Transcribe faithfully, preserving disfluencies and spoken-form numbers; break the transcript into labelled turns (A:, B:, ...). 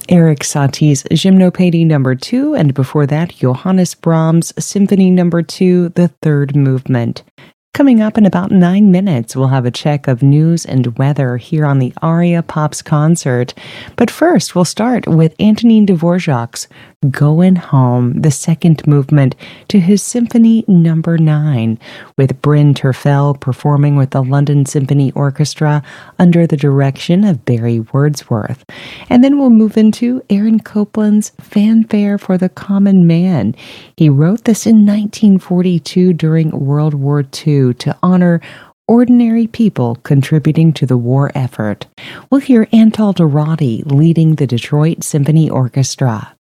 A: Eric Satie's Gymnopédie number two, and before that, Johannes Brahms' Symphony number two, the third movement. Coming up in about nine minutes, we'll have a check of news and weather here on the Aria Pops concert. But first, we'll start with Antonin Dvorak's Goin' Home, the second movement to his Symphony number nine, with Bryn Terfel performing with the London Symphony Orchestra under the direction of Barry Wordsworth. And then we'll move into Aaron Copland's Fanfare for the Common Man. He wrote this in nineteen forty-two during World War Two to honor ordinary people contributing to the war effort. We'll hear Antal Dorati leading the Detroit Symphony Orchestra.